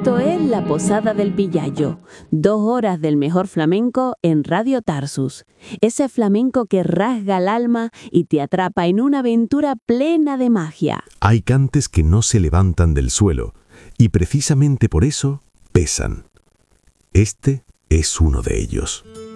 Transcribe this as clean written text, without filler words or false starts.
Esto es La Posada del Pillayo, 2 horas del mejor flamenco en Radio Tarsus. Ese flamenco que rasga el alma y te atrapa en una aventura plena de magia. Hay cantes que no se levantan del suelo y precisamente por eso pesan. Este es uno de ellos.